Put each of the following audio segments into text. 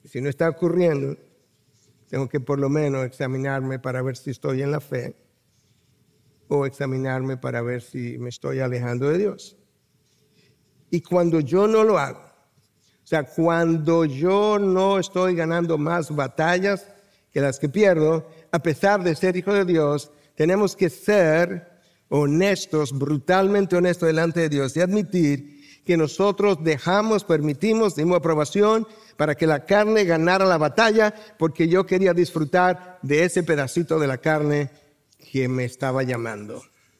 Si no está ocurriendo, tengo que por lo menos examinarme para ver si estoy en la fe o examinarme para ver si me estoy alejando de Dios. Y cuando yo no lo hago, o sea, cuando yo no estoy ganando más batallas que las que pierdo, a pesar de ser hijo de Dios, tenemos que ser honestos, brutalmente honestos delante de Dios y admitir que nosotros permitimos, dimos aprobación para que la carne ganara la batalla porque yo quería disfrutar de ese pedacito de la carne que me estaba llamando.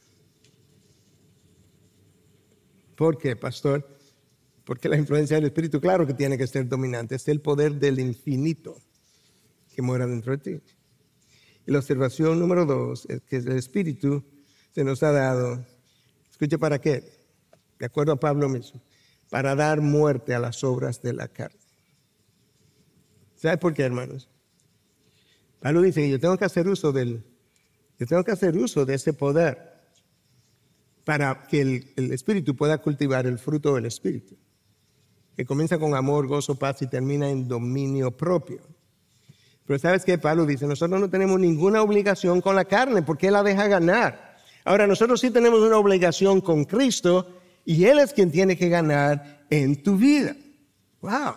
¿Por qué, pastor? Porque la influencia del Espíritu, claro que tiene que ser dominante. Es el poder del infinito que mora dentro de ti. Y la observación número 2 es que el Espíritu se nos ha dado, escuche, ¿para qué? De acuerdo a Pablo mismo, para dar muerte a las obras de la carne. ¿Sabes por qué, hermanos? Pablo dice que yo tengo que hacer uso de ese poder para que el Espíritu pueda cultivar el fruto del Espíritu, que comienza con amor, gozo, paz y termina en dominio propio. Pero ¿sabes qué? Pablo dice, nosotros no tenemos ninguna obligación con la carne porque Él la deja ganar. Ahora, nosotros sí tenemos una obligación con Cristo y Él es quien tiene que ganar en tu vida. ¡Wow!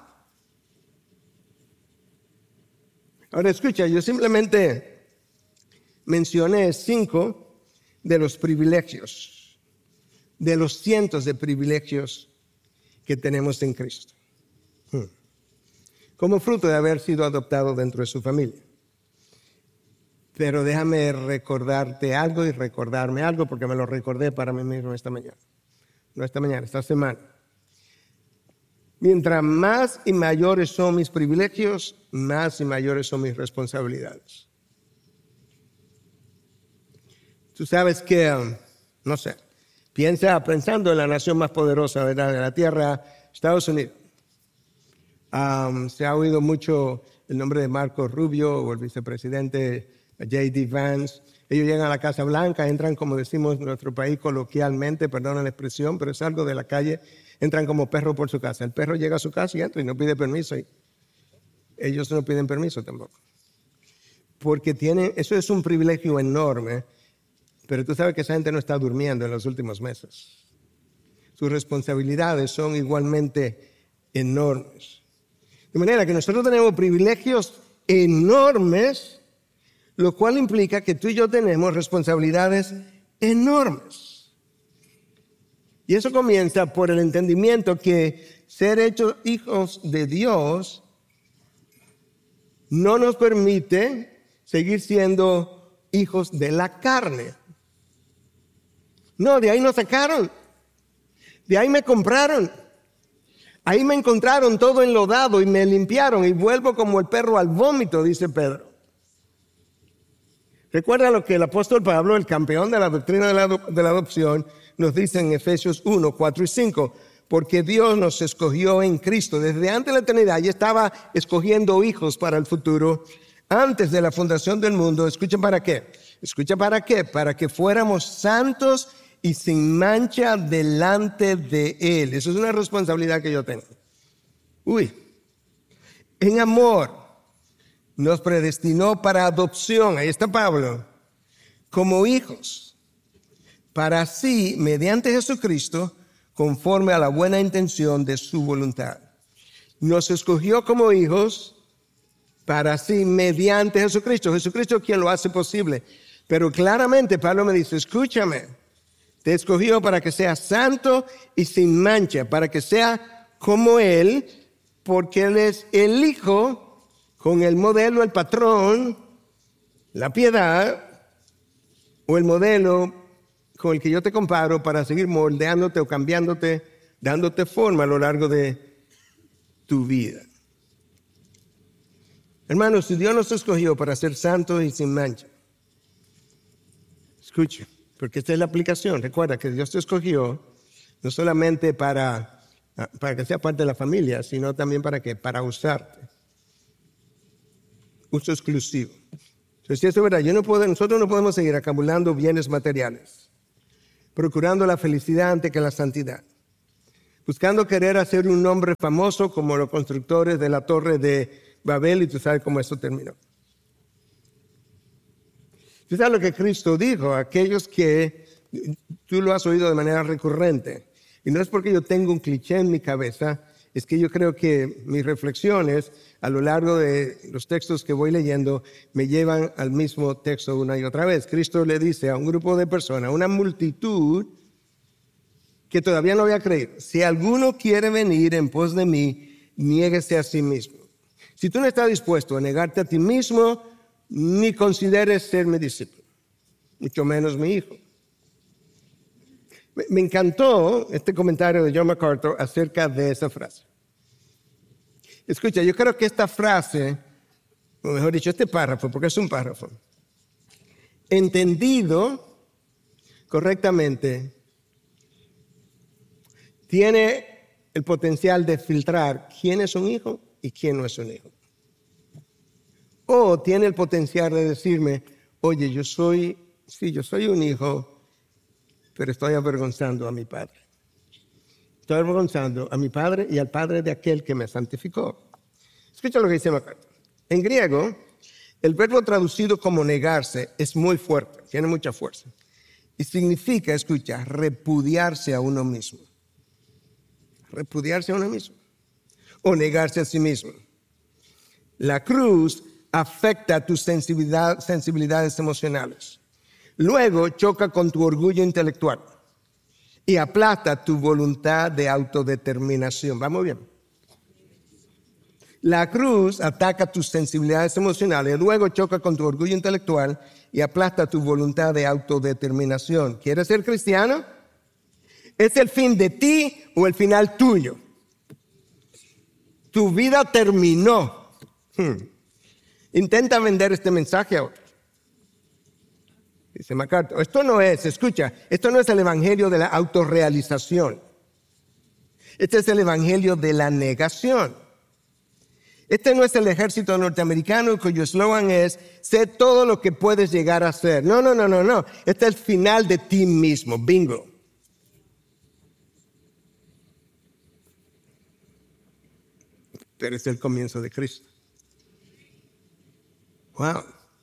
Ahora, escucha, yo simplemente mencioné 5 de los privilegios, de los cientos de privilegios que tenemos en Cristo, como fruto de haber sido adoptado dentro de su familia. Pero déjame recordarte algo y recordarme algo, porque me lo recordé para mí mismo esta semana. Mientras más y mayores son mis privilegios, más y mayores son mis responsabilidades. Tú sabes que, no sé, pensando en la nación más poderosa de la tierra, Estados Unidos. Se ha oído mucho el nombre de Marco Rubio o el vicepresidente J.D. Vance. Ellos llegan a la Casa Blanca, entran, como decimos en nuestro país coloquialmente, perdona la expresión, pero es algo de la calle, entran como perro por su casa. El perro llega a su casa y entra y no pide permiso. Y ellos no piden permiso tampoco. Porque eso es un privilegio enorme, pero tú sabes que esa gente no está durmiendo en los últimos meses. Sus responsabilidades son igualmente enormes. De manera que nosotros tenemos privilegios enormes, lo cual implica que tú y yo tenemos responsabilidades enormes. Y eso comienza por el entendimiento que ser hechos hijos de Dios no nos permite seguir siendo hijos de la carne. No, de ahí nos sacaron. De ahí me compraron. Ahí me encontraron todo enlodado y me limpiaron y vuelvo como el perro al vómito, dice Pedro. Recuerda lo que el apóstol Pablo, el campeón de la doctrina de la adopción, nos dice en Efesios 1, 4 y 5. Porque Dios nos escogió en Cristo. Desde antes de la eternidad ya estaba escogiendo hijos para el futuro. Antes de la fundación del mundo. Escucha para qué. Para que fuéramos santos y sin mancha delante de Él. Eso es una responsabilidad que yo tengo. En amor nos predestinó para adopción, ahí está Pablo, como hijos, para así, mediante Jesucristo, conforme a la buena intención de su voluntad. Nos escogió como hijos para así, mediante Jesucristo. Jesucristo es quien lo hace posible. Pero claramente Pablo me dice, escúchame, te escogió para que seas santo y sin mancha, para que sea como Él, porque Él es el Hijo, con el modelo, el patrón, la piedad, o el modelo con el que yo te comparo para seguir moldeándote o cambiándote, dándote forma a lo largo de tu vida. Hermanos, si Dios nos escogió para ser santos y sin mancha, escuche, porque esta es la aplicación. Recuerda que Dios te escogió no solamente para que sea parte de la familia, sino también para usarte. Uso exclusivo. Entonces, si eso es verdad, nosotros no podemos seguir acumulando bienes materiales, procurando la felicidad antes que la santidad, buscando querer hacer un nombre famoso como los constructores de la Torre de Babel, y tú sabes cómo eso terminó. Tú sabes lo que Cristo dijo a aquellos que tú lo has oído de manera recurrente. Y no es porque yo tengo un cliché en mi cabeza, es que yo creo que mis reflexiones a lo largo de los textos que voy leyendo me llevan al mismo texto una y otra vez. Cristo le dice a un grupo de personas, una multitud que todavía no había creído: si alguno quiere venir en pos de mí, niéguese a sí mismo. Si tú no estás dispuesto a negarte a ti mismo, ni consideres ser mi discípulo, mucho menos mi hijo. Me encantó este comentario de John MacArthur acerca de esa frase. Escucha, yo creo que esta frase, o mejor dicho, este párrafo, porque es un párrafo, entendido correctamente, tiene el potencial de filtrar quién es un hijo y quién no es un hijo. O tiene el potencial de decirme: oye, yo soy un hijo, pero estoy avergonzando a mi padre. Estoy avergonzando a mi padre y al padre de aquel que me santificó. Escucha lo que dice MacArthur. En griego, el verbo traducido como negarse es muy fuerte, tiene mucha fuerza. Y significa, escucha, repudiarse a uno mismo. Repudiarse a uno mismo. O negarse a sí mismo. La cruz afecta tus sensibilidades emocionales. Luego choca con tu orgullo intelectual y aplasta tu voluntad de autodeterminación. ¿Vamos bien? La cruz ataca tus sensibilidades emocionales, luego choca con tu orgullo intelectual y aplasta tu voluntad de autodeterminación. ¿Quieres ser cristiano? ¿Es el fin de ti o el final tuyo? Tu vida terminó. Intenta vender este mensaje ahora. Dice MacArthur, esto no es el evangelio de la autorrealización. Este es el evangelio de la negación. Este no es el ejército norteamericano cuyo eslogan es: sé todo lo que puedes llegar a ser. No. Este es el final de ti mismo. Bingo. Pero es el comienzo de Cristo. Wow.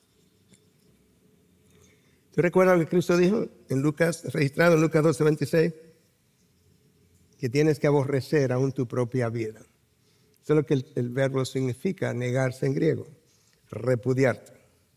¿Tú recuerdas lo que Cristo dijo en Lucas, registrado en Lucas 12:26? Que tienes que aborrecer aún tu propia vida. Eso es lo que el verbo significa, negarse en griego, repudiarte.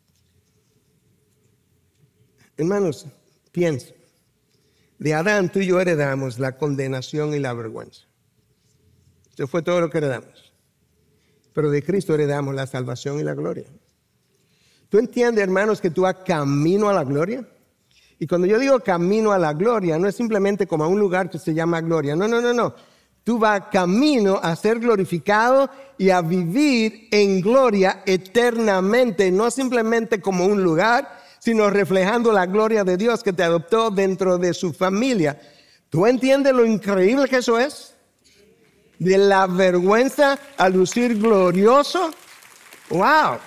Hermanos, piensa. De Adán tú y yo heredamos la condenación y la vergüenza. Eso fue todo lo que heredamos. Pero de Cristo heredamos la salvación y la gloria. ¿Tú entiendes, hermanos, que tú vas camino a la gloria? Y cuando yo digo camino a la gloria, no es simplemente como a un lugar que se llama gloria. No. Tú vas camino a ser glorificado y a vivir en gloria eternamente. No simplemente como un lugar, sino reflejando la gloria de Dios que te adoptó dentro de su familia. ¿Tú entiendes lo increíble que eso es? De la vergüenza a lucir glorioso. ¡Wow!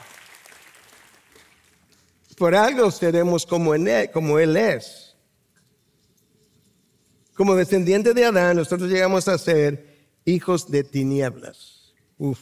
Por algo seremos como Él es. Como descendientes de Adán, nosotros llegamos a ser hijos de tinieblas.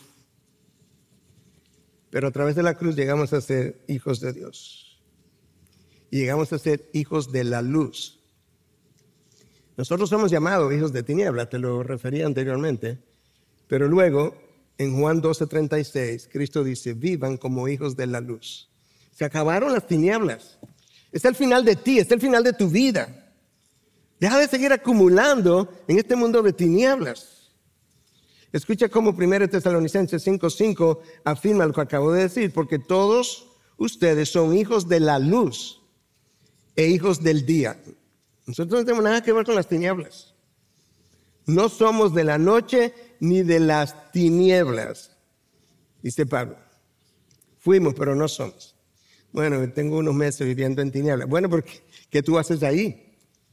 Pero a través de la cruz llegamos a ser hijos de Dios. Y llegamos a ser hijos de la luz. Nosotros somos llamados hijos de tinieblas, te lo refería anteriormente. Pero luego, en Juan 12:36, Cristo dice: vivan como hijos de la luz. Se acabaron las tinieblas. Es el final de ti, es el final de tu vida. Deja de seguir acumulando en este mundo de tinieblas. Escucha cómo 1 Tesalonicenses 5:5 afirma lo que acabo de decir: porque todos ustedes son hijos de la luz e hijos del día. Nosotros no tenemos nada que ver con las tinieblas. No somos de la noche ni de las tinieblas, dice Pablo. Fuimos, pero no somos. Bueno, tengo unos meses viviendo en tinieblas. Bueno, porque ¿qué tú haces ahí?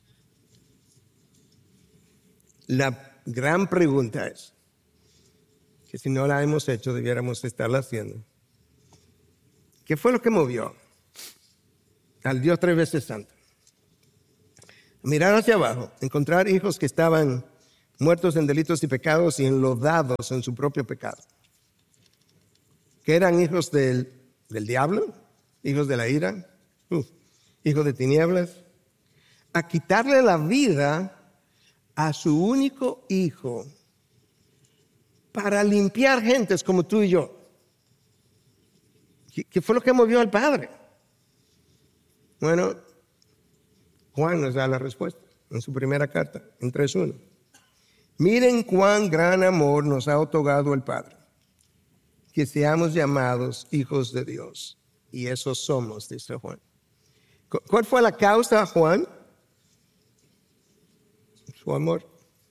La gran pregunta es, que si no la hemos hecho, debiéramos estarla haciendo. ¿Qué fue lo que movió al Dios 3 veces santo? Mirar hacia abajo, encontrar hijos que estaban muertos en delitos y pecados y enlodados en su propio pecado. que eran hijos del diablo, hijos de la ira, hijos de tinieblas, a quitarle la vida a su único hijo para limpiar gentes como tú y yo. ¿Qué fue lo que movió al Padre? Bueno, Juan nos da la respuesta en su primera carta, en 3:1. Miren cuán gran amor nos ha otorgado el Padre, que seamos llamados hijos de Dios. Y eso somos, dice Juan. ¿Cuál fue la causa, Juan? Su amor.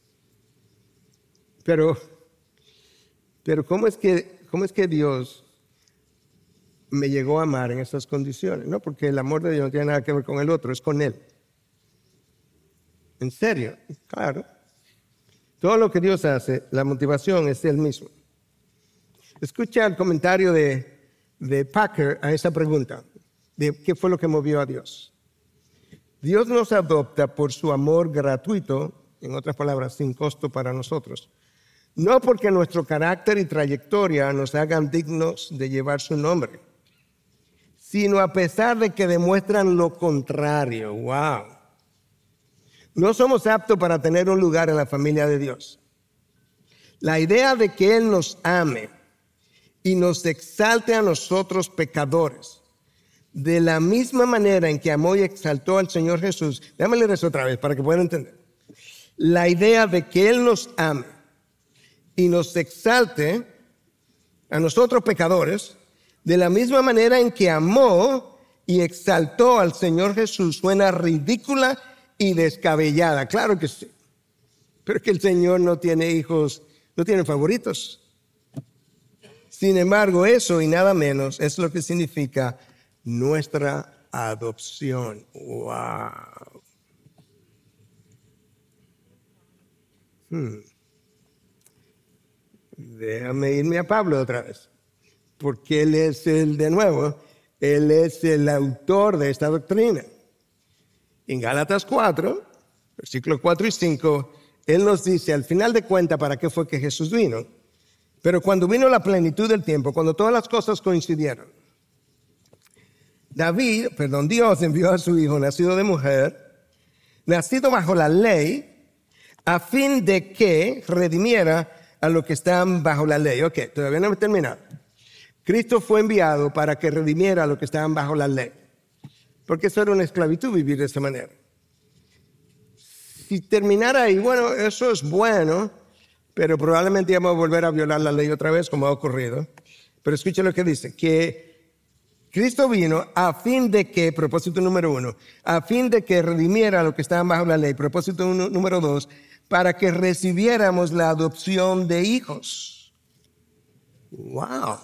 Pero ¿cómo es que Dios me llegó a amar en estas condiciones? No, porque el amor de Dios no tiene nada que ver con el otro, es con Él. ¿En serio? Claro. Todo lo que Dios hace, la motivación es Él mismo. Escucha el comentario de Packer a esa pregunta, de qué fue lo que movió a Dios. Dios nos adopta por su amor gratuito, en otras palabras, sin costo para nosotros. No porque nuestro carácter y trayectoria nos hagan dignos de llevar su nombre, sino a pesar de que demuestran lo contrario. ¡Wow! No somos aptos para tener un lugar en la familia de Dios. La idea de que Él nos ame y nos exalte a nosotros pecadores, de la misma manera en que amó y exaltó al Señor Jesús. Déjame leer eso otra vez para que puedan entender. La idea de que Él nos ame y nos exalte a nosotros pecadores, de la misma manera en que amó y exaltó al Señor Jesús, suena ridícula y descabellada. Claro que sí. Pero es que el Señor no tiene hijos, no tiene favoritos. Sin embargo, eso y nada menos es lo que significa nuestra adopción. ¡Wow! Déjame irme a Pablo otra vez, porque él es él es el autor de esta doctrina. En Gálatas 4, versículos 4 y 5, él nos dice, al final de cuentas, ¿para qué fue que Jesús vino? Pero cuando vino la plenitud del tiempo, cuando todas las cosas coincidieron, Dios envió a su Hijo, nacido de mujer, nacido bajo la ley, a fin de que redimiera a los que están bajo la ley. Ok, todavía no hemos terminado. Cristo fue enviado para que redimiera a los que estaban bajo la ley, porque eso era una esclavitud vivir de esa manera. Si terminara ahí, bueno, eso es bueno, pero probablemente íbamos a volver a violar la ley otra vez, como ha ocurrido. Pero escucha lo que dice, que Cristo vino a fin de que, propósito número 1, a fin de que redimiera a los que estaban bajo la ley, propósito número 2, para que recibiéramos la adopción de hijos. ¡Wow!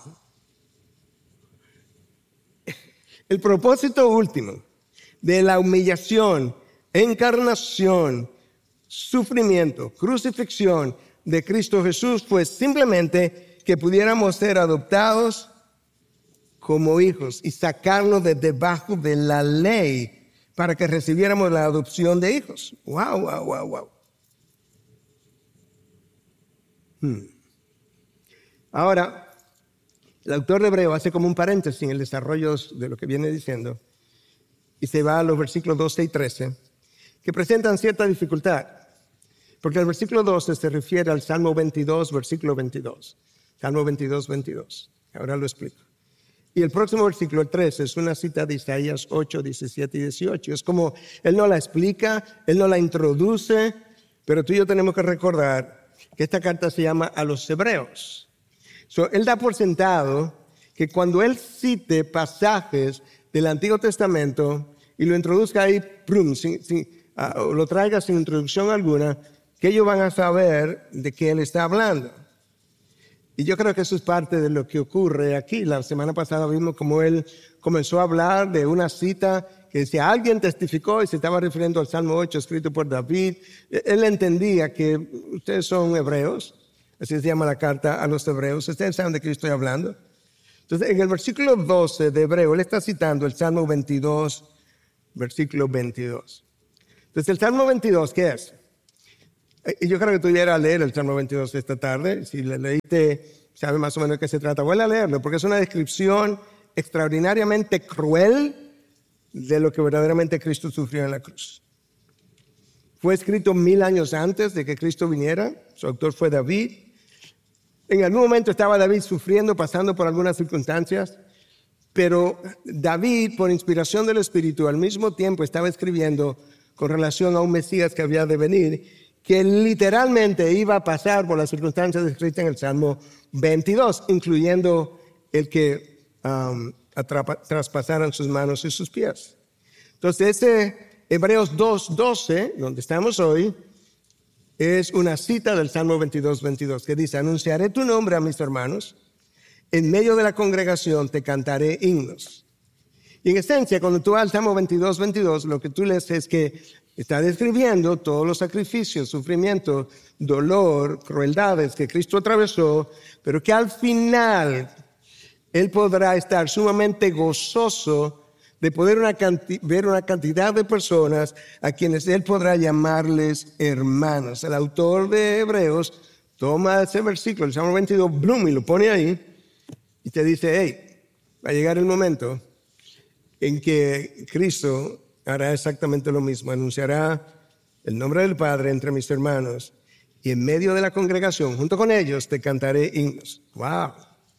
El propósito último de la humillación, encarnación, sufrimiento, crucifixión de Cristo Jesús fue simplemente que pudiéramos ser adoptados como hijos y sacarnos de debajo de la ley para que recibiéramos la adopción de hijos. ¡Wow, wow, wow, wow! Ahora, el autor de Hebreo hace como un paréntesis en el desarrollo de lo que viene diciendo y se va a los versículos 12 y 13 que presentan cierta dificultad, porque el versículo 12 se refiere al Salmo 22, versículo 22. Salmo 22, 22. Ahora lo explico. Y el próximo versículo, el 13, es una cita de Isaías 8, 17 y 18. Es como él no la explica, él no la introduce, pero tú y yo tenemos que recordar que esta carta se llama a los hebreos. Él da por sentado que cuando él cite pasajes del Antiguo Testamento y lo introduzca ahí, o lo traiga sin introducción alguna, que ellos van a saber de qué él está hablando. Y yo creo que eso es parte de lo que ocurre aquí. La semana pasada vimos cómo él comenzó a hablar de una cita que decía, alguien testificó y se estaba refiriendo al Salmo 8 escrito por David. Él entendía que ustedes son hebreos, así se llama la carta a los hebreos. Ustedes saben de qué estoy hablando. Entonces, en el versículo 12 de Hebreo, él está citando el Salmo 22, versículo 22. Entonces, el Salmo 22, ¿qué es? Yo creo que tú ibas a leer el Salmo 22 esta tarde. Si le leíste sabe más o menos de qué se trata. Voy a leerlo porque es una descripción extraordinariamente cruel de lo que verdaderamente Cristo sufrió en la cruz. Fue escrito 1000 años antes de que Cristo viniera. Su autor fue David. En algún momento estaba David sufriendo, pasando por algunas circunstancias, pero David, por inspiración del Espíritu, al mismo tiempo estaba escribiendo con relación a un Mesías que había de venir, que literalmente iba a pasar por las circunstancias descritas en el Salmo 22, incluyendo el que traspasaran sus manos y sus pies. Entonces, ese Hebreos 2:12, donde estamos hoy, es una cita del Salmo 22:22, que dice: anunciaré tu nombre a mis hermanos, en medio de la congregación te cantaré himnos. Y en esencia, cuando tú vas al Salmo 22:22, lo que tú lees es que está describiendo todos los sacrificios, sufrimiento, dolor, crueldades que Cristo atravesó, pero que al final Él podrá estar sumamente gozoso de poder ver una cantidad de personas a quienes Él podrá llamarles hermanos. El autor de Hebreos toma ese versículo, el Salmo 22, y lo pone ahí y te dice: hey, va a llegar el momento en que Cristo hará exactamente lo mismo, anunciará el nombre del Padre entre mis hermanos y en medio de la congregación, junto con ellos, te cantaré himnos. ¡Wow!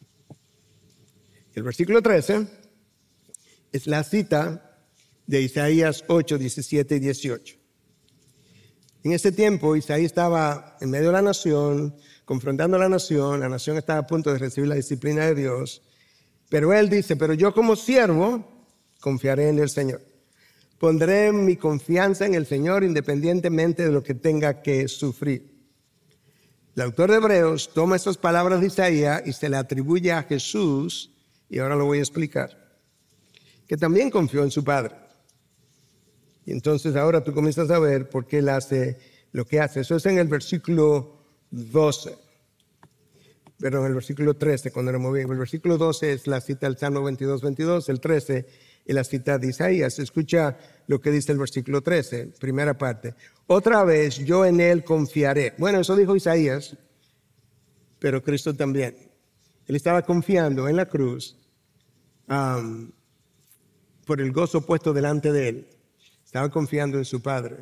El versículo 13 es la cita de Isaías 8, 17 y 18. En ese tiempo, Isaías estaba en medio de la nación, confrontando a la nación estaba a punto de recibir la disciplina de Dios, pero él dice: pero yo como siervo confiaré en el Señor. Pondré mi confianza en el Señor independientemente de lo que tenga que sufrir. El autor de Hebreos toma esas palabras de Isaías y se le atribuye a Jesús, y ahora lo voy a explicar, que también confió en su Padre. Y entonces ahora tú comienzas a ver por qué Él hace lo que hace. Eso es en el versículo 12. Pero en el versículo 13, cuando lo moví. El versículo 12 es la cita del Salmo 22:22. El 13 es la cita de Isaías. Escucha lo que dice el versículo 13, primera parte. Otra vez yo en Él confiaré. Bueno, eso dijo Isaías, pero Cristo también. Él estaba confiando en la cruz por el gozo puesto delante de Él. Estaba confiando en su Padre.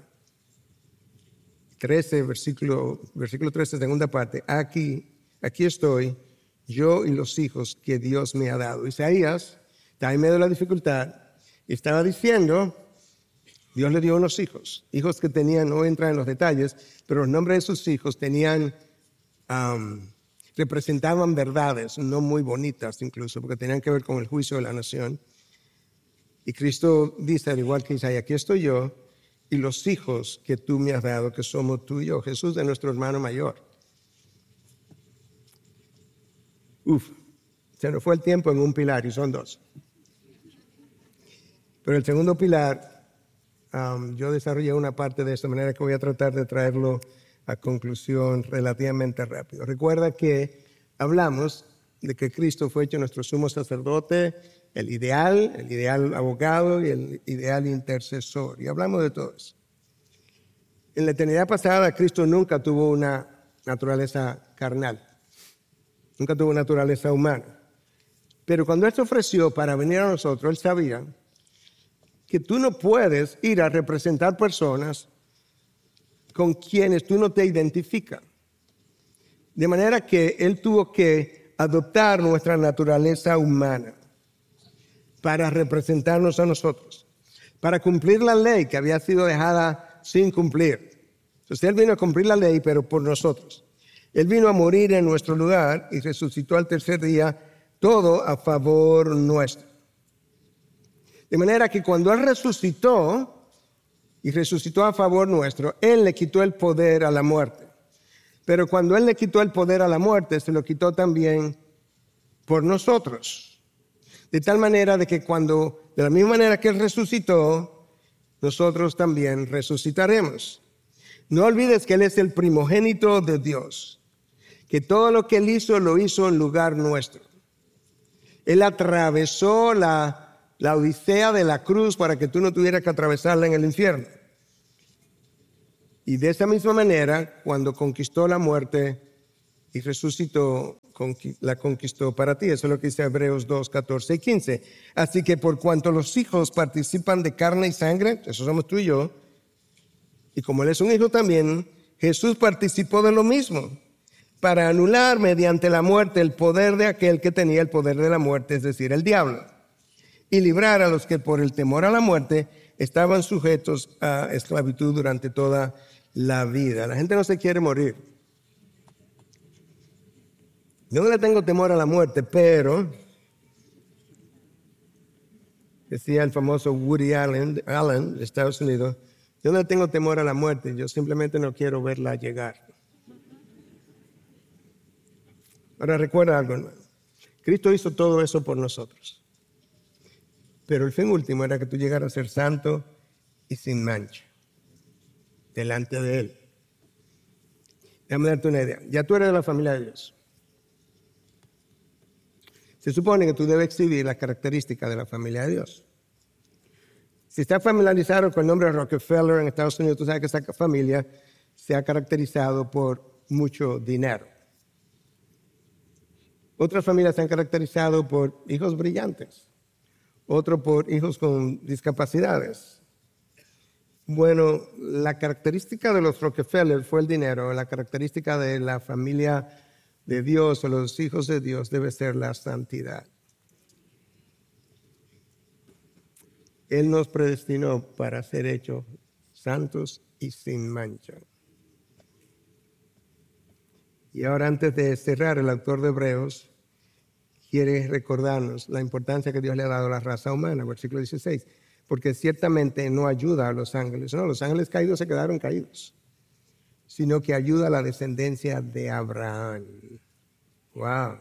13, versículo 13, segunda parte. Aquí estoy, yo y los hijos que Dios me ha dado. Isaías está en medio de la dificultad y estaba diciendo: Dios le dio unos hijos que tenían, no voy a entrar en los detalles, pero los nombres de sus hijos representaban verdades no muy bonitas incluso, porque tenían que ver con el juicio de la nación. Y Cristo dice, al igual que Isaías: aquí estoy yo y los hijos que tú me has dado, que somos tú y yo. Jesús es nuestro hermano mayor. Se nos fue el tiempo en un pilar y son dos. Pero el segundo pilar, yo desarrollé una parte de esta manera que voy a tratar de traerlo a conclusión relativamente rápido. Recuerda que hablamos de que Cristo fue hecho nuestro sumo sacerdote, el ideal abogado y el ideal intercesor. Y hablamos de todo eso. En la eternidad pasada, Cristo nunca tuvo una naturaleza carnal. Nunca tuvo naturaleza humana. Pero cuando Él se ofreció para venir a nosotros, Él sabía que tú no puedes ir a representar personas con quienes tú no te identificas. De manera que Él tuvo que adoptar nuestra naturaleza humana para representarnos a nosotros, para cumplir la ley que había sido dejada sin cumplir. Entonces Él vino a cumplir la ley, pero por nosotros. Él vino a morir en nuestro lugar y resucitó al tercer día, todo a favor nuestro. De manera que cuando Él resucitó a favor nuestro, Él le quitó el poder a la muerte. Pero cuando Él le quitó el poder a la muerte, se lo quitó también por nosotros. De tal manera de que de la misma manera que Él resucitó, nosotros también resucitaremos. No olvides que Él es el primogénito de Dios, que todo lo que Él hizo, lo hizo en lugar nuestro. Él atravesó la odisea de la cruz para que tú no tuvieras que atravesarla en el infierno. Y de esa misma manera, cuando conquistó la muerte, y resucitó, la conquistó para ti. Eso es lo que dice Hebreos 2, 14 y 15. Así que por cuanto los hijos participan de carne y sangre, eso somos tú y yo, y como Él es un hijo también, Jesús participó de lo mismo, para anular mediante la muerte el poder de aquel que tenía el poder de la muerte, es decir, el diablo, y librar a los que por el temor a la muerte estaban sujetos a esclavitud durante toda la vida. La gente no se quiere morir. Yo no le tengo temor a la muerte, pero, decía el famoso Woody Allen de Estados Unidos, yo no le tengo temor a la muerte, yo simplemente no quiero verla llegar. Ahora recuerda algo, hermano. Cristo hizo todo eso por nosotros. Pero el fin último era que tú llegaras a ser santo y sin mancha delante de Él. Déjame darte una idea. Ya tú eres de la familia de Dios. Se supone que tú debes exhibir las características de la familia de Dios. Si estás familiarizado con el nombre de Rockefeller en Estados Unidos, tú sabes que esa familia se ha caracterizado por mucho dinero. Otras familias se han caracterizado por hijos brillantes, otros por hijos con discapacidades. Bueno, la característica de los Rockefeller fue el dinero, la característica de la familia de Dios o los hijos de Dios debe ser la santidad. Él nos predestinó para ser hechos santos y sin mancha. Y ahora, antes de cerrar, el autor de Hebreos quiere recordarnos la importancia que Dios le ha dado a la raza humana, versículo 16, porque ciertamente no ayuda a los ángeles. No, los ángeles caídos se quedaron caídos, sino que ayuda a la descendencia de Abraham. Wow.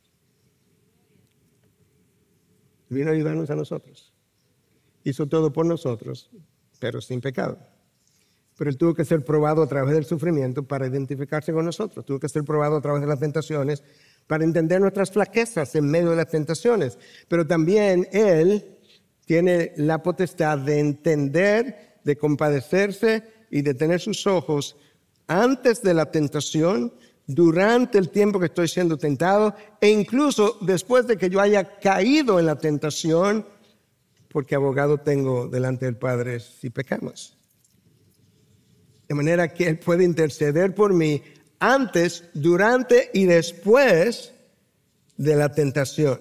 Vino a ayudarnos a nosotros. Hizo todo por nosotros, pero sin pecado. Pero Él tuvo que ser probado a través del sufrimiento para identificarse con nosotros. Tuvo que ser probado a través de las tentaciones para entender nuestras flaquezas en medio de las tentaciones. Pero también Él tiene la potestad de entender, de compadecerse y de tener sus ojos antes de la tentación, durante el tiempo que estoy siendo tentado e incluso después de que yo haya caído en la tentación, porque abogado tengo delante del Padre si pecamos. De manera que Él puede interceder por mí antes, durante y después de la tentación.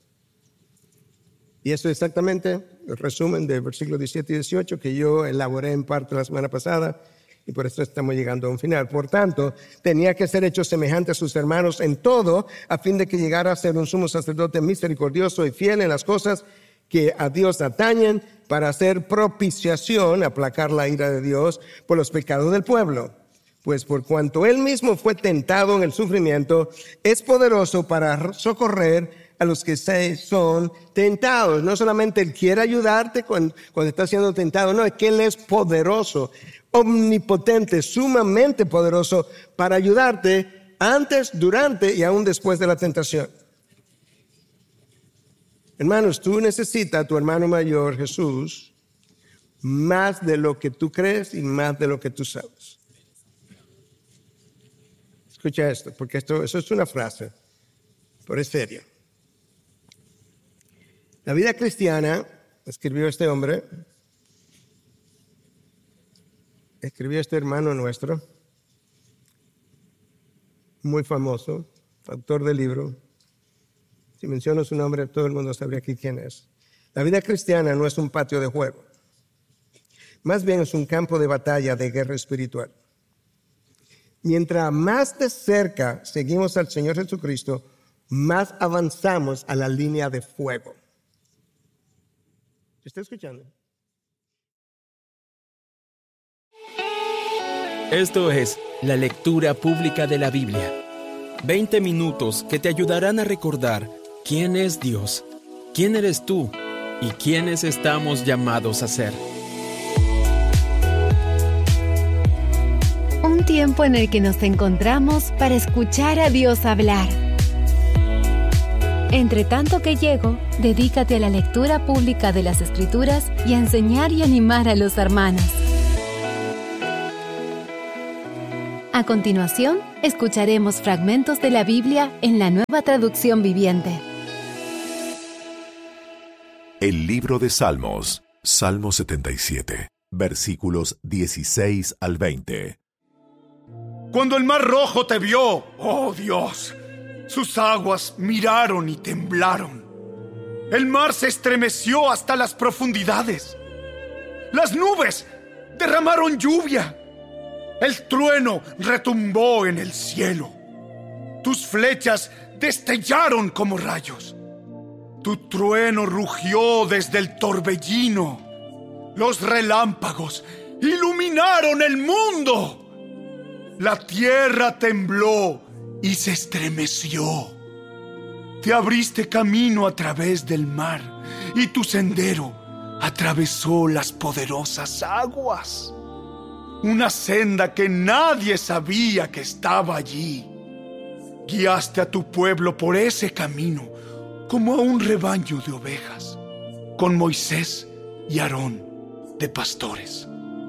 Y eso es exactamente el resumen del versículo 17 y 18 que yo elaboré en parte la semana pasada y por eso estamos llegando a un final. Por tanto, tenía que ser hecho semejante a sus hermanos en todo, a fin de que llegara a ser un sumo sacerdote misericordioso y fiel en las cosas que a Dios atañen, para hacer propiciación, aplacar la ira de Dios por los pecados del pueblo. Pues por cuanto Él mismo fue tentado en el sufrimiento, es poderoso para socorrer a los que son tentados. No solamente Él quiere ayudarte cuando estás siendo tentado, no, es que Él es poderoso, omnipotente, sumamente poderoso para ayudarte antes, durante y aún después de la tentación. Hermanos, tú necesitas a tu hermano mayor, Jesús, más de lo que tú crees y más de lo que tú sabes. Escucha esto, porque eso es una frase, pero es seria. La vida cristiana, escribió este hombre, escribió este hermano nuestro, muy famoso, autor del libro. Si menciono su nombre, todo el mundo sabría aquí quién es. La vida cristiana no es un patio de juego. Más bien es un campo de batalla, de guerra espiritual. Mientras más de cerca seguimos al Señor Jesucristo, más avanzamos a la línea de fuego. ¿Está escuchando? Esto es la lectura pública de la Biblia. 20 minutos que te ayudarán a recordar quién es Dios, quién eres tú y quiénes estamos llamados a ser. Un tiempo en el que nos encontramos para escuchar a Dios hablar. Entre tanto que llego, dedícate a la lectura pública de las Escrituras y a enseñar y animar a los hermanos. A continuación, escucharemos fragmentos de la Biblia en la Nueva Traducción Viviente. El libro de Salmos, Salmo 77, versículos 16 al 20. Cuando el mar rojo te vio, oh Dios, sus aguas miraron y temblaron. El mar se estremeció hasta las profundidades. Las nubes derramaron lluvia. El trueno retumbó en el cielo. Tus flechas destellaron como rayos. Tu trueno rugió desde el torbellino. Los relámpagos iluminaron el mundo. La tierra tembló y se estremeció. Te abriste camino a través del mar y tu sendero atravesó las poderosas aguas. Una senda que nadie sabía que estaba allí. Guiaste a tu pueblo por ese camino como a un rebaño de ovejas, con Moisés y Aarón de pastores.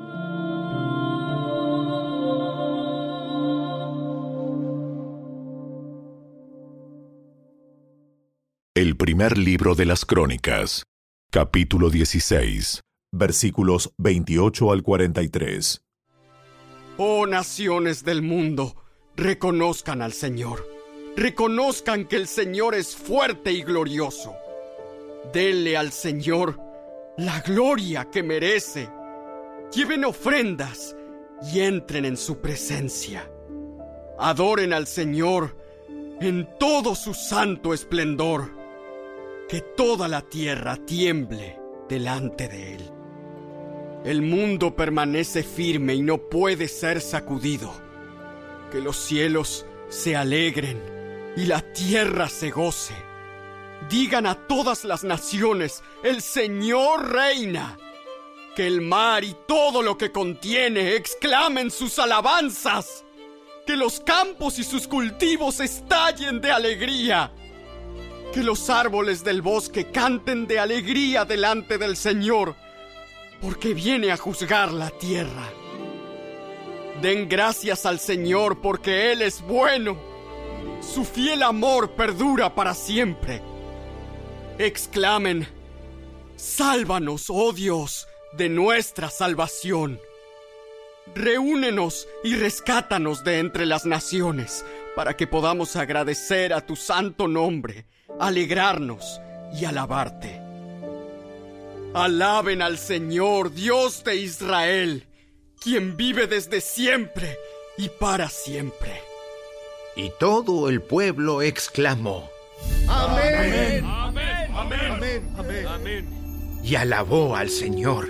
El primer libro de las Crónicas, capítulo 16, versículos 28 al 43. Oh naciones del mundo, reconozcan al Señor. Reconozcan que el Señor es fuerte y glorioso. Denle al Señor la gloria que merece. Lleven ofrendas y entren en su presencia. Adoren al Señor en todo su santo esplendor. Que toda la tierra tiemble delante de Él. El mundo permanece firme y no puede ser sacudido. Que los cielos se alegren y la tierra se goce. Digan a todas las naciones, el Señor reina. Que el mar y todo lo que contiene exclamen sus alabanzas. Que los campos y sus cultivos estallen de alegría. Que los árboles del bosque canten de alegría delante del Señor, porque viene a juzgar la tierra. Den gracias al Señor porque Él es bueno. Su fiel amor perdura para siempre. Exclamen, sálvanos, oh Dios, de nuestra salvación. Reúnenos y rescátanos de entre las naciones, para que podamos agradecer a tu santo nombre, alegrarnos y alabarte. Alaben al Señor, Dios de Israel, quien vive desde siempre y para siempre. Y todo el pueblo exclamó: Amén. Amén. Amén. Amén. Amén. Amén. Y alabó al Señor.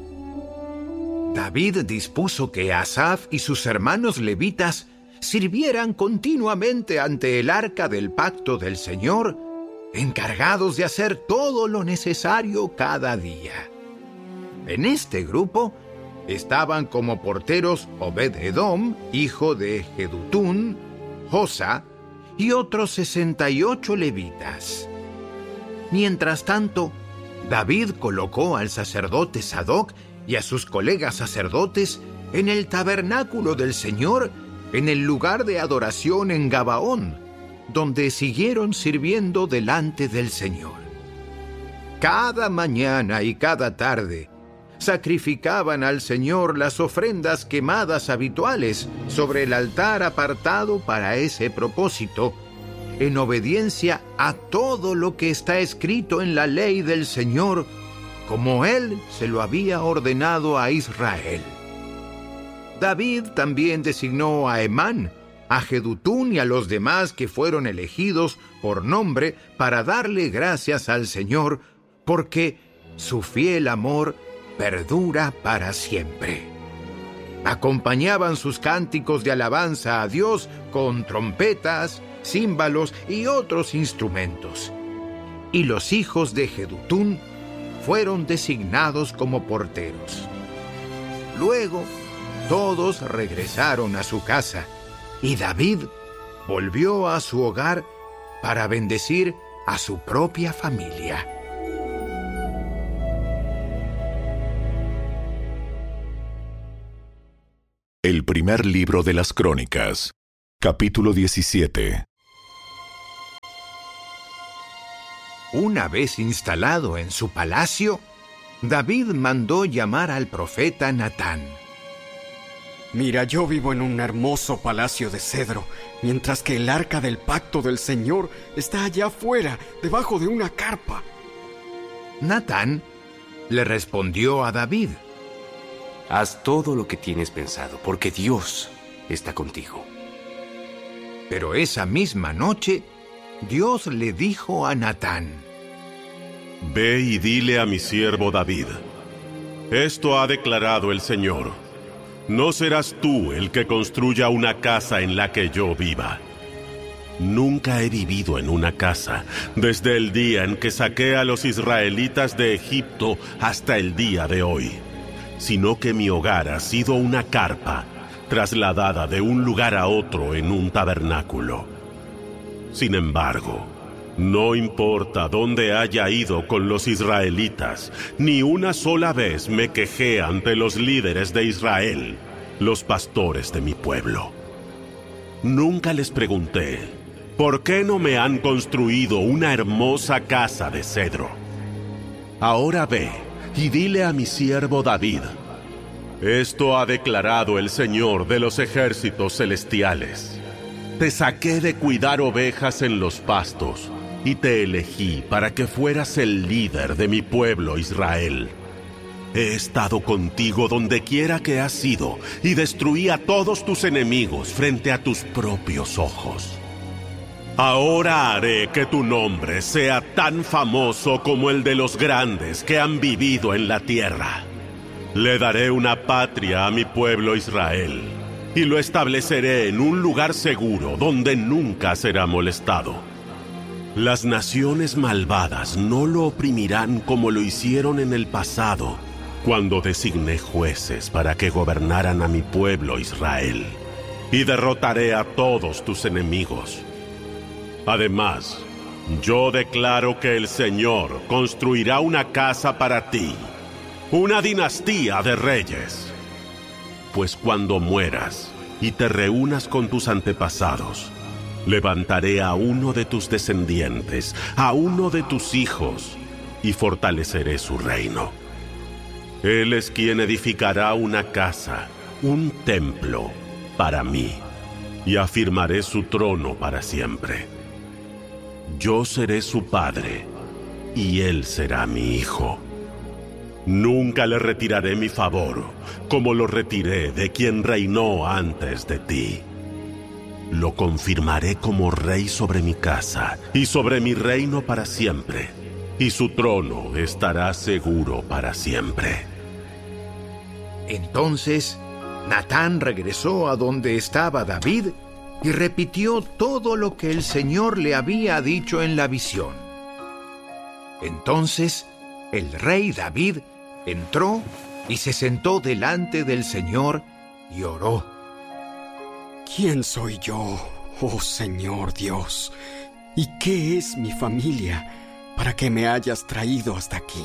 David dispuso que Asaf y sus hermanos levitas sirvieran continuamente ante el arca del pacto del Señor, encargados de hacer todo lo necesario cada día. En este grupo estaban como porteros Obed-Edom, hijo de Jedutún, Josa y otros 68 levitas. Mientras tanto, David colocó al sacerdote Sadoc y a sus colegas sacerdotes en el tabernáculo del Señor, en el lugar de adoración en Gabaón, donde siguieron sirviendo delante del Señor. Cada mañana y cada tarde sacrificaban al Señor las ofrendas quemadas habituales sobre el altar apartado para ese propósito, en obediencia a todo lo que está escrito en la ley del Señor, como Él se lo había ordenado a Israel. David también designó a Emán, a Jedutún y a los demás que fueron elegidos por nombre para darle gracias al Señor, porque su fiel amor perdura para siempre. Acompañaban sus cánticos de alabanza a Dios con trompetas, címbalos y otros instrumentos. Y los hijos de Jedutún fueron designados como porteros. Luego, todos regresaron a su casa, y David volvió a su hogar para bendecir a su propia familia. El primer libro de las Crónicas, capítulo 17. Una vez instalado en su palacio, David mandó llamar al profeta Natán. Mira, yo vivo en un hermoso palacio de cedro, mientras que el arca del pacto del Señor está allá afuera, debajo de una carpa. Natán le respondió a David: Haz todo lo que tienes pensado, porque Dios está contigo. Pero esa misma noche, Dios le dijo a Natán: Ve y dile a mi siervo David: Esto ha declarado el Señor. No serás tú el que construya una casa en la que yo viva. Nunca he vivido en una casa, desde el día en que saqué a los israelitas de Egipto hasta el día de hoy, sino que mi hogar ha sido una carpa, trasladada de un lugar a otro en un tabernáculo. Sin embargo, no importa dónde haya ido con los israelitas, ni una sola vez me quejé ante los líderes de Israel, los pastores de mi pueblo. Nunca les pregunté: ¿por qué no me han construido una hermosa casa de cedro? Ahora ve y dile a mi siervo David: Esto ha declarado el Señor de los ejércitos celestiales. Te saqué de cuidar ovejas en los pastos y te elegí para que fueras el líder de mi pueblo Israel. He estado contigo donde quiera que has ido y destruí a todos tus enemigos frente a tus propios ojos. Ahora haré que tu nombre sea tan famoso como el de los grandes que han vivido en la tierra. Le daré una patria a mi pueblo Israel y lo estableceré en un lugar seguro donde nunca será molestado. Las naciones malvadas no lo oprimirán como lo hicieron en el pasado, cuando designé jueces para que gobernaran a mi pueblo Israel, y derrotaré a todos tus enemigos. Además, yo declaro que el Señor construirá una casa para ti, una dinastía de reyes. Pues cuando mueras y te reúnas con tus antepasados, levantaré a uno de tus descendientes, a uno de tus hijos, y fortaleceré su reino. Él es quien edificará una casa, un templo, para mí, y afirmaré su trono para siempre. Yo seré su padre, y él será mi hijo. Nunca le retiraré mi favor, como lo retiré de quien reinó antes de ti. Lo confirmaré como rey sobre mi casa y sobre mi reino para siempre, y su trono estará seguro para siempre. Entonces, Natán regresó a donde estaba David y repitió todo lo que el Señor le había dicho en la visión. Entonces, el rey David entró y se sentó delante del Señor y oró: ¿Quién soy yo, oh Señor Dios? ¿Y qué es mi familia para que me hayas traído hasta aquí?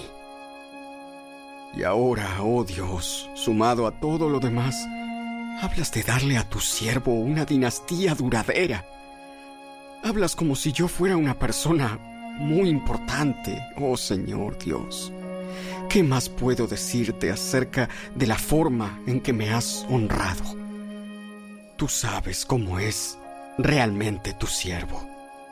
Y ahora, oh Dios, sumado a todo lo demás, hablas de darle a tu siervo una dinastía duradera. Hablas como si yo fuera una persona muy importante, oh Señor Dios. ¿Qué más puedo decirte acerca de la forma en que me has honrado? Tú sabes cómo es realmente tu siervo.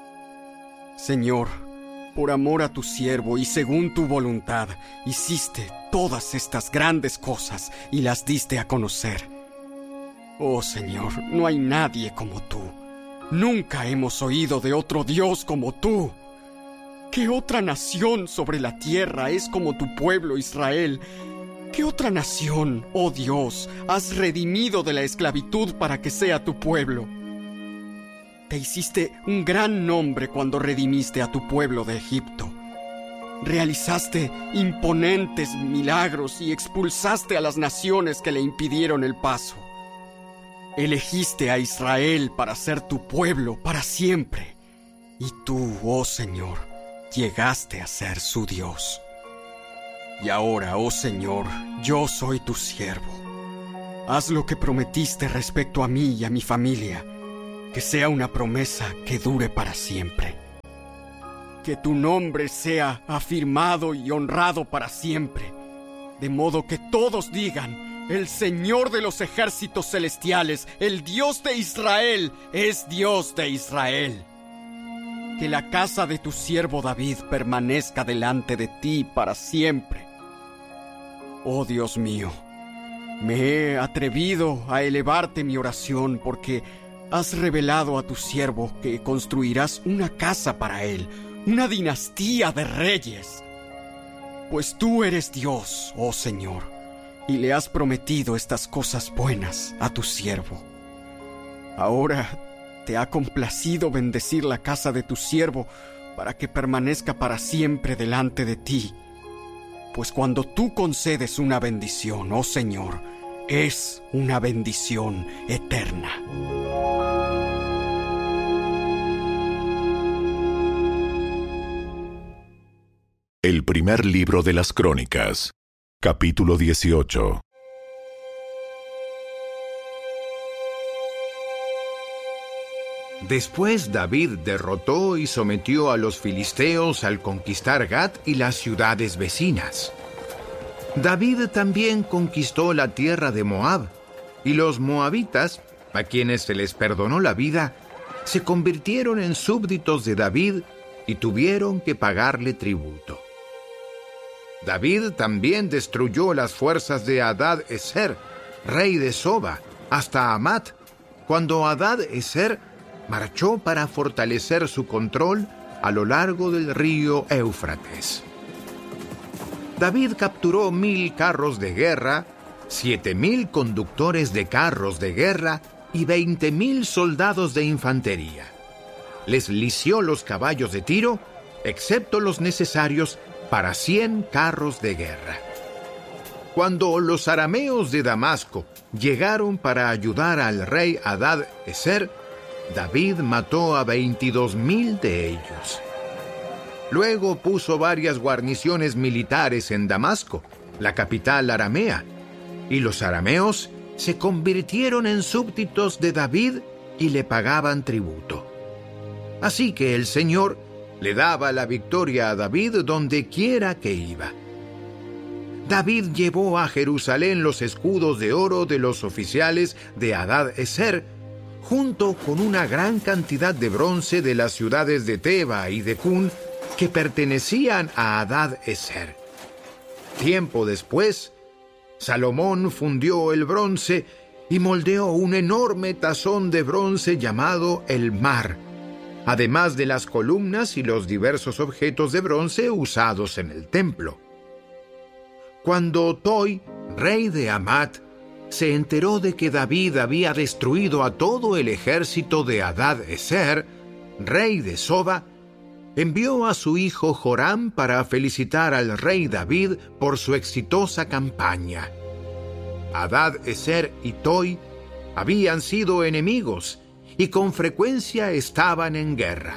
Señor, por amor a tu siervo y según tu voluntad, hiciste todas estas grandes cosas y las diste a conocer. Oh Señor, no hay nadie como tú. Nunca hemos oído de otro Dios como tú. ¿Qué otra nación sobre la tierra es como tu pueblo Israel? ¿Qué otra nación, oh Dios, has redimido de la esclavitud para que sea tu pueblo? Te hiciste un gran nombre cuando redimiste a tu pueblo de Egipto. Realizaste imponentes milagros y expulsaste a las naciones que le impidieron el paso. Elegiste a Israel para ser tu pueblo para siempre. Y tú, oh Señor, llegaste a ser su Dios. Y ahora, oh Señor, yo soy tu siervo. haz lo que prometiste respecto a mí y a mi familia, que sea una promesa que dure para siempre. Que tu nombre sea afirmado y honrado para siempre, de modo que todos digan: el Señor de los ejércitos celestiales, el Dios de Israel, es Dios de Israel. Que la casa de tu siervo David permanezca delante de ti para siempre. Oh Dios mío, me he atrevido a elevarte mi oración porque has revelado a tu siervo que construirás una casa para él, una dinastía de reyes. Pues tú eres Dios, oh Señor, y le has prometido estas cosas buenas a tu siervo. Ahora te ha complacido bendecir la casa de tu siervo para que permanezca para siempre delante de ti. Pues cuando tú concedes una bendición, oh Señor, es una bendición eterna. El primer libro de las Crónicas, capítulo 18. Después David derrotó y sometió a los filisteos al conquistar Gat y las ciudades vecinas. David también conquistó la tierra de Moab, y los moabitas, a quienes se les perdonó la vida, se convirtieron en súbditos de David y tuvieron que pagarle tributo. David también destruyó las fuerzas de Hadad-ezer, rey de Soba, hasta Hamat, cuando Hadad-ezer marchó para fortalecer su control a lo largo del río Éufrates. David capturó 1,000 carros de guerra, 7,000 conductores de carros de guerra y 20,000 soldados de infantería. Les lició los caballos de tiro, excepto los necesarios para 100 carros de guerra. Cuando los arameos de Damasco llegaron para ayudar al rey Hadad-ezer, David mató a 22,000 de ellos. Luego puso varias guarniciones militares en Damasco, la capital aramea, y los arameos se convirtieron en súbditos de David y le pagaban tributo. Así que el Señor le daba la victoria a David donde quiera que iba. David llevó a Jerusalén los escudos de oro de los oficiales de Hadad-ezer, junto con una gran cantidad de bronce de las ciudades de Teba y de Cún que pertenecían a Hadad-ezer. Tiempo después, Salomón fundió el bronce y moldeó un enorme tazón de bronce llamado el Mar, además de las columnas y los diversos objetos de bronce usados en el templo. Cuando Toi, rey de Hamat, se enteró de que David había destruido a todo el ejército de Hadad-ezer, rey de Soba, envió a su hijo Joram para felicitar al rey David por su exitosa campaña. Hadad-ezer y Toi habían sido enemigos y con frecuencia estaban en guerra.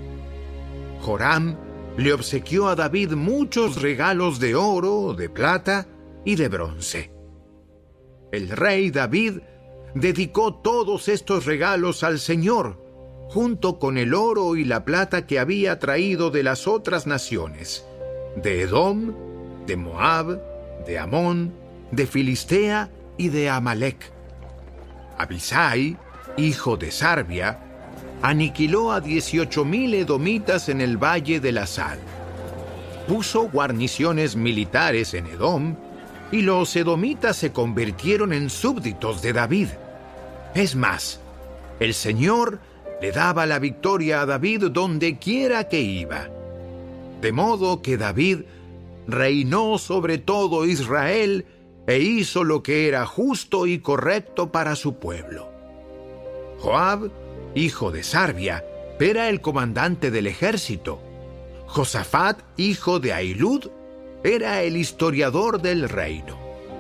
Joram le obsequió a David muchos regalos de oro, de plata y de bronce. El rey David dedicó todos estos regalos al Señor, junto con el oro y la plata que había traído de las otras naciones, de Edom, de Moab, de Amón, de Filistea y de Amalec. Abisai, hijo de Sarbia, aniquiló a 18,000 edomitas en el Valle de la Sal. Puso guarniciones militares en Edom, y los edomitas se convirtieron en súbditos de David. Es más, el Señor le daba la victoria a David donde quiera que iba. De modo que David reinó sobre todo Israel e hizo lo que era justo y correcto para su pueblo. Joab, hijo de Sarbia, era el comandante del ejército. Josafat, hijo de Ahilud, era el historiador del reino.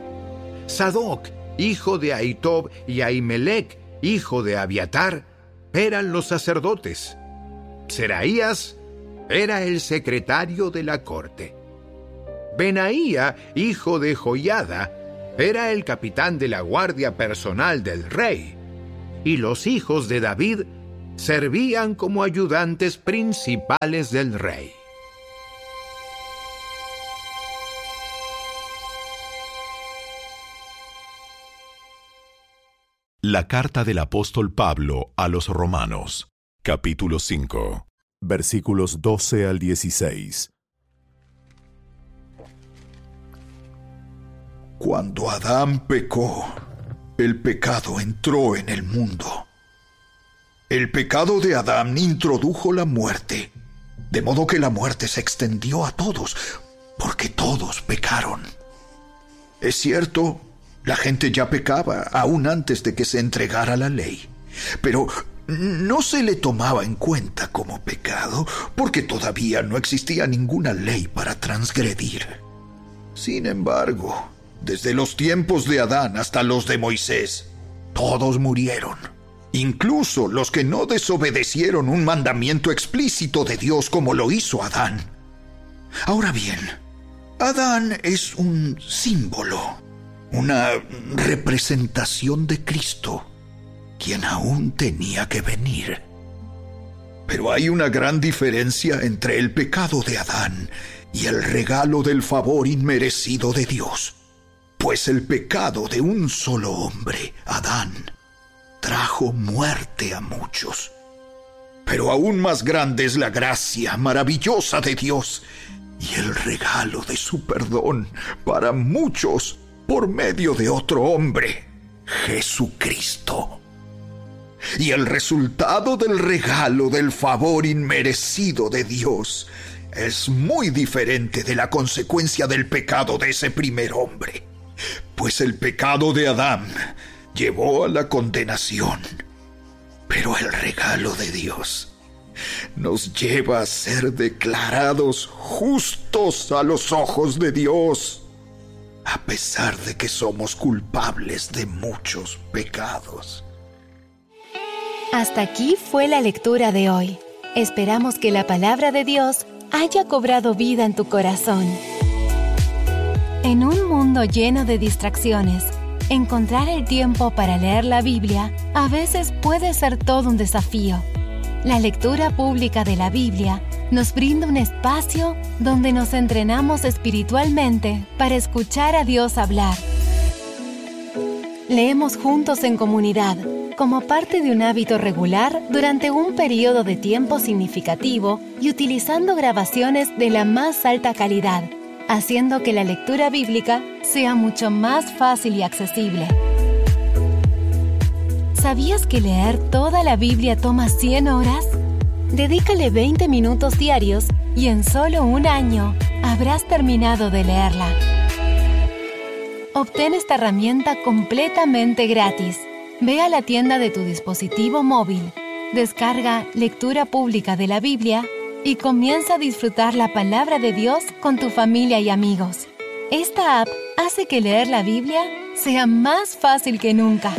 Sadoc, hijo de Ahitob, y Ahimelech, hijo de Abiatar, eran los sacerdotes. Seraías era el secretario de la corte. Benaía, hijo de Joiada, era el capitán de la guardia personal del rey, y los hijos de David servían como ayudantes principales del rey. La carta del apóstol Pablo a los Romanos, capítulo 5, versículos 12 al 16. Cuando Adán pecó, el pecado entró en el mundo. El pecado de Adán introdujo la muerte, de modo que la muerte se extendió a todos, porque todos pecaron. Es cierto, la gente ya pecaba aún antes de que se entregara la ley, pero no se le tomaba en cuenta como pecado, porque todavía no existía ninguna ley para transgredir. Sin embargo, desde los tiempos de Adán hasta los de Moisés, todos murieron, incluso los que no desobedecieron un mandamiento explícito de Dios como lo hizo Adán. Ahora bien, Adán es un símbolo, una representación de Cristo, quien aún tenía que venir. Pero hay una gran diferencia entre el pecado de Adán y el regalo del favor inmerecido de Dios. Pues el pecado de un solo hombre, Adán, trajo muerte a muchos. Pero aún más grande es la gracia maravillosa de Dios y el regalo de su perdón para muchos por medio de otro hombre, Jesucristo. Y el resultado del regalo del favor inmerecido de Dios es muy diferente de la consecuencia del pecado de ese primer hombre. Pues el pecado de Adán llevó a la condenación, pero el regalo de Dios nos lleva a ser declarados justos a los ojos de Dios, a pesar de que somos culpables de muchos pecados. Hasta aquí fue la lectura de hoy. Esperamos que la palabra de Dios haya cobrado vida en tu corazón. En un mundo lleno de distracciones, encontrar el tiempo para leer la Biblia a veces puede ser todo un desafío. La lectura pública de la Biblia nos brinda un espacio donde nos entrenamos espiritualmente para escuchar a Dios hablar. Leemos juntos en comunidad, como parte de un hábito regular durante un periodo de tiempo significativo y utilizando grabaciones de la más alta calidad, haciendo que la lectura bíblica sea mucho más fácil y accesible. ¿Sabías que leer toda la Biblia toma 100 horas? Dedícale 20 minutos diarios y en solo un año habrás terminado de leerla. Obtén esta herramienta completamente gratis. Ve a la tienda de tu dispositivo móvil, descarga Lectura Pública de la Biblia y comienza a disfrutar la palabra de Dios con tu familia y amigos. Esta app hace que leer la Biblia sea más fácil que nunca.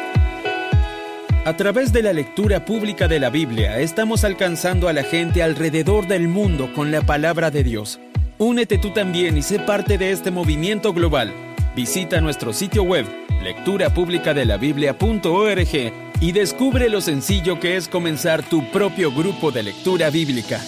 A través de la lectura pública de la Biblia, estamos alcanzando a la gente alrededor del mundo con la palabra de Dios. Únete tú también y sé parte de este movimiento global. Visita nuestro sitio web, lecturapublicadelabiblia.org, y descubre lo sencillo que es comenzar tu propio grupo de lectura bíblica.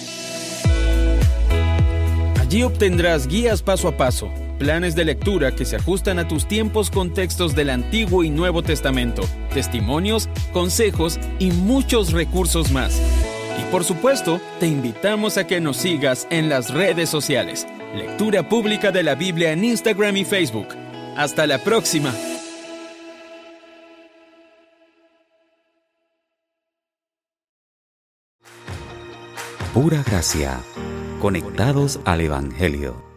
Allí obtendrás guías paso a paso, planes de lectura que se ajustan a tus tiempos con textos del Antiguo y Nuevo Testamento, testimonios, consejos y muchos recursos más. Y por supuesto, te invitamos a que nos sigas en las redes sociales. Lectura Pública de la Biblia en Instagram y Facebook. ¡Hasta la próxima! Pura gracia, conectados al Evangelio.